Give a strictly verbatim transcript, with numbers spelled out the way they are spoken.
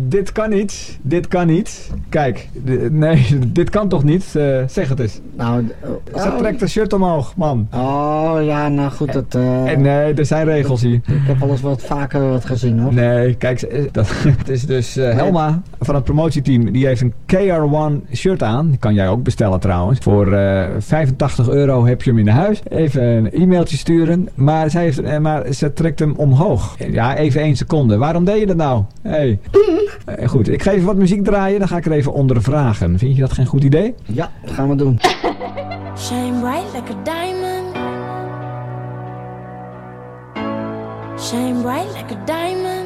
dit kan niet. Dit kan niet. Kijk, d- nee, dit kan toch niet? Uh, zeg het eens. Nou, uh, Ze trekt de shirt omhoog, man. Oh, ja, nou goed. Het, uh, nee, er zijn regels hier. Ik heb al eens wat vaker wat gezien, hoor. Nee, kijk, dat, het is dus uh, Helma van het promotieteam. Die heeft een K R één shirt aan. Die kan jij ook bestellen trouwens. Voor uh, vijfentachtig euro heb je hem in huis. Even een e-mailtje sturen. Maar, zij heeft, uh, maar ze trekt hem omhoog. Ja, even één seconde. Waarom deed je dat nou? Hey. Uh, goed, ik ga even wat muziek draaien. Dan ga ik er even onder vragen. Vind je dat geen goed idee? Ja, dat gaan we doen. Shine bright like a diamond. Shine bright like a diamond.